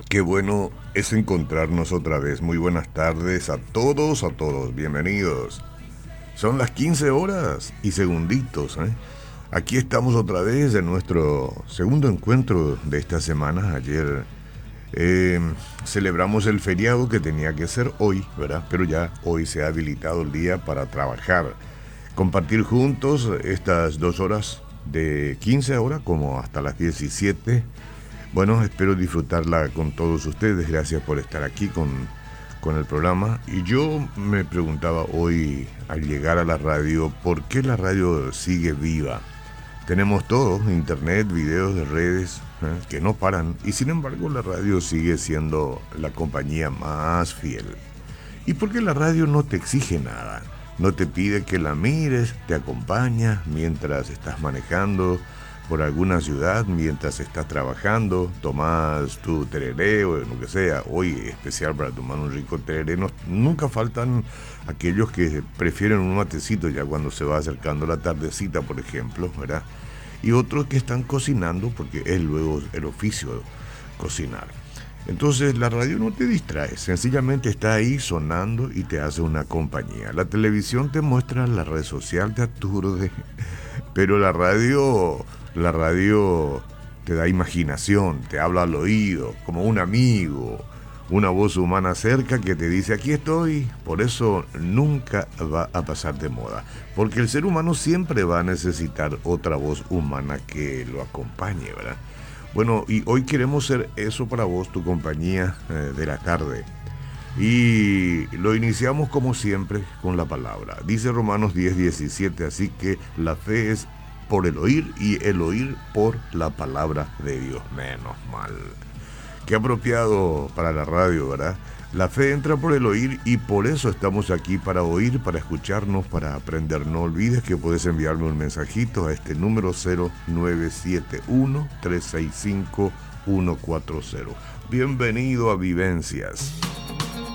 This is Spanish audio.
Qué bueno es encontrarnos otra vez. Muy buenas tardes a todos, bienvenidos. Son las 15 horas y segunditos, ¿eh? Aquí estamos otra vez en nuestro segundo encuentro de esta semana. Ayer eh, celebramos el feriado que tenía que ser hoy, ¿verdad? Pero ya hoy se ha habilitado el día para trabajar. Compartir juntos estas 2 horas de 15 ahora como hasta las 17. Bueno, espero disfrutarla con todos ustedes. Gracias por estar aquí con el programa. Y yo me preguntaba hoy al llegar a la radio, ¿por qué la radio sigue viva? Tenemos todo, internet, videos de redes que no paran. Y sin embargo la radio sigue siendo la compañía más fiel. ¿Y por qué la radio no te exige nada? No te pide que la mires, te acompaña mientras estás manejando por alguna ciudad, mientras estás trabajando, tomás tu tereré o lo que sea. Hoy especial para tomar un rico tereré. Nunca faltan aquellos que prefieren un matecito ya cuando se va acercando la tardecita, por ejemplo, ¿verdad? Y otros que están cocinando porque es luego el oficio cocinar. Entonces la radio no te distrae, sencillamente está ahí sonando y te hace una compañía. La televisión te muestra, la red social te aturde, pero la radio te da imaginación, te habla al oído, como un amigo, una voz humana cerca que te dice aquí estoy. Por eso nunca va a pasar de moda, porque el ser humano siempre va a necesitar otra voz humana que lo acompañe, ¿verdad? Bueno, y hoy queremos ser eso para vos, tu compañía de la tarde. Y lo iniciamos como siempre con la palabra. Dice Romanos 10:17, así que la fe es por el oír y el oír por la palabra de Dios. Menos mal. Qué apropiado para la radio, ¿verdad? La fe entra por el oír y por eso estamos aquí, para oír, para escucharnos, para aprender. No olvides que puedes enviarme un mensajito a este número 0971-365-140. Bienvenido a Vivencias.